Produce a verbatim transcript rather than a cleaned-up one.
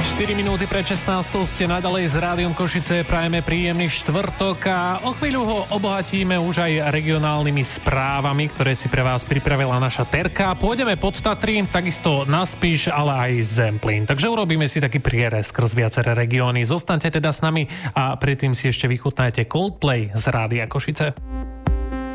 štyri minúty pred šestnástou ste nadalej s Rádiom Košice, prajeme príjemný štvrtok a o chvíľu ho obohatíme už aj regionálnymi správami, ktoré si pre vás pripravila naša Terka. Pôjdeme pod Tatry, takisto na Spiš, ale aj Zemplín. Takže urobíme si taký prierez skrz viaceré regióny. Zostaňte teda s nami a predtým si ešte vychutnajte Coldplay z Rádia Košice.